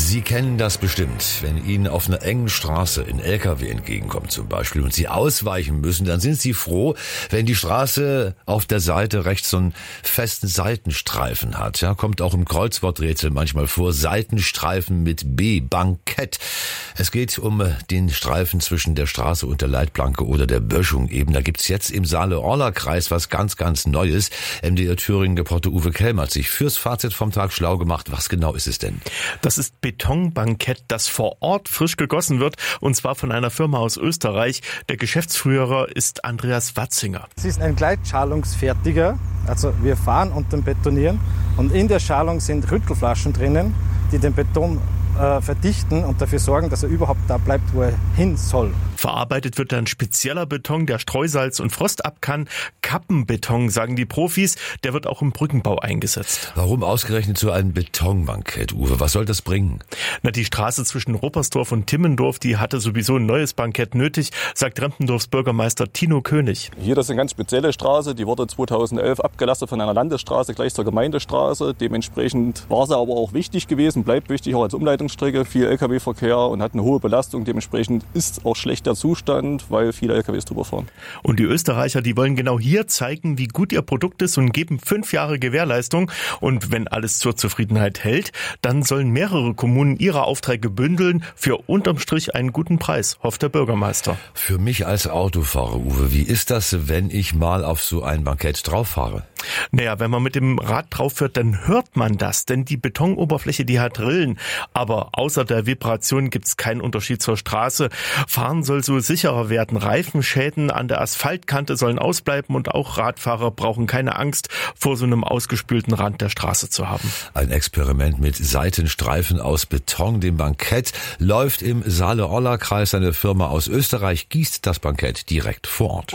Sie kennen das bestimmt, wenn Ihnen auf einer engen Straße ein LKW entgegenkommt zum Beispiel und Sie ausweichen müssen, dann sind Sie froh, wenn die Straße auf der Seite rechts so einen festen Seitenstreifen hat. Ja, kommt auch im Kreuzworträtsel manchmal vor, Seitenstreifen mit B, Bankett. Es geht um den Streifen zwischen der Straße und der Leitplanke oder der Böschung eben. Da gibt's jetzt im Saale-Orla-Kreis was ganz, ganz Neues. MDR Thüringen-Reporter Uwe Kelm hat sich fürs Fazit vom Tag schlau gemacht. Was genau ist es denn? Das ist Betonbankett, das vor Ort frisch gegossen wird, und zwar von einer Firma aus Österreich. Der Geschäftsführer ist Andreas Watzinger. Es ist ein Gleitschalungsfertiger, also wir fahren und dann betonieren, und in der Schalung sind Rüttelflaschen drinnen, die den Beton verdichten und dafür sorgen, dass er überhaupt da bleibt, wo er hin soll. Verarbeitet wird dann spezieller Beton, der Streusalz und Frost ab kann. Kappenbeton, sagen die Profis, der wird auch im Brückenbau eingesetzt. Warum ausgerechnet so ein Betonbankett, Uwe? Was soll das bringen? Die Straße zwischen Ruppersdorf und Timmendorf, die hatte sowieso ein neues Bankett nötig, sagt Rempendorfs Bürgermeister Tino König. Hier, das ist eine ganz spezielle Straße, die wurde 2011 abgelastet von einer Landesstraße gleich zur Gemeindestraße. Dementsprechend war sie aber auch wichtig gewesen, bleibt wichtig auch als Umleitungsstrecke, viel Lkw-Verkehr und hat eine hohe Belastung. Dementsprechend ist auch schlechter Zustand, weil viele Lkws drüber fahren. Und die Österreicher, die wollen genau hier zeigen, wie gut ihr Produkt ist und geben 5 Jahre Gewährleistung. Und wenn alles zur Zufriedenheit hält, dann sollen mehrere Kommunen ihre Aufträge bündeln für unterm Strich einen guten Preis, hofft der Bürgermeister. Für mich als Autofahrer, Uwe, wie ist das, wenn ich mal auf so ein Bankett drauf fahre? Wenn man mit dem Rad drauf fährt, dann hört man das, denn die Betonoberfläche, die hat Rillen. Aber außer der Vibration gibt's keinen Unterschied zur Straße. Fahren soll so sicherer werden. Reifenschäden an der Asphaltkante sollen ausbleiben und auch Radfahrer brauchen keine Angst, vor so einem ausgespülten Rand der Straße zu haben. Ein Experiment mit Seitenstreifen aus Beton, dem Bankett, läuft im Saale-Orla-Kreis. Eine Firma aus Österreich gießt das Bankett direkt vor Ort.